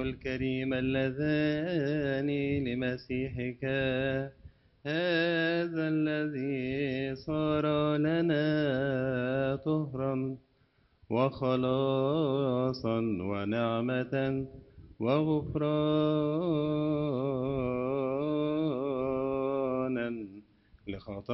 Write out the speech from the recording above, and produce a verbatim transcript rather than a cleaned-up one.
الكريم اللذان لمسيحك، هذا الذي صار لنا طهرا وخلاصا ونعمة وغفرانا لخطايانا